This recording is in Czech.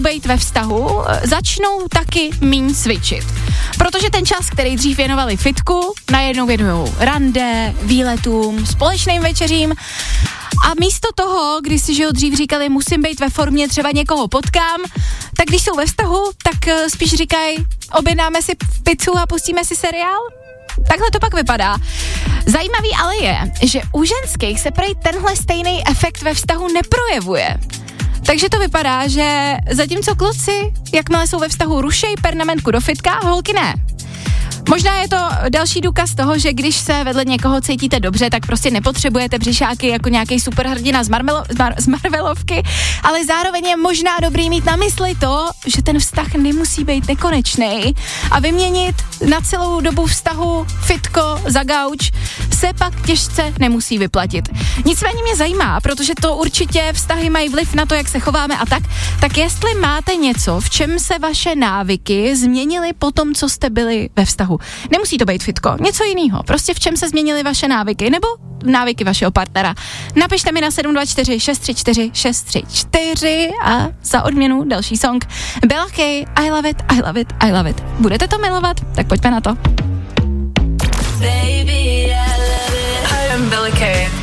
být ve vztahu, začnou taky míň cvičit. Protože ten čas, který dřív věnovali fitku, najednou věnujou rande, výletům, společným večeřím. A místo toho, když si že dřív říkali, musím být ve formě, třeba někoho potkám, tak když jsou ve vztahu, tak spíš říkají, objednáme si pizzu a pustíme si seriál. Takhle to pak vypadá. Zajímavý ale je, že u ženských se prej tenhle stejný efekt ve vztahu neprojevuje. Takže to vypadá, že zatímco kluci, jakmile jsou ve vztahu, rušej pernamentku do fitka, holky ne. Možná je to další důkaz toho, že když se vedle někoho cítíte dobře, tak prostě nepotřebujete břišáky jako nějaký superhrdina z Marvelovky, ale zároveň je možná dobrý mít na mysli to, že ten vztah nemusí být nekonečný a vyměnit na celou dobu vztahu fitko za gauč se pak těžce nemusí vyplatit. Nicméně mě zajímá, protože to určitě vztahy mají vliv na to, jak se chováme a tak jestli máte něco, v čem se vaše návyky změnily po tom, co jste byli ve vztahu. Nemusí to být fitko, něco jiného. Prostě v čem se změnily vaše návyky nebo návyky vašeho partnera. Napište mi na 724 634 634 a za odměnu další song. Bella K, I love it, I love it, I love it. Budete to milovat? Tak pojďme na to. Baby, I love it. Hi, I'm Bella K.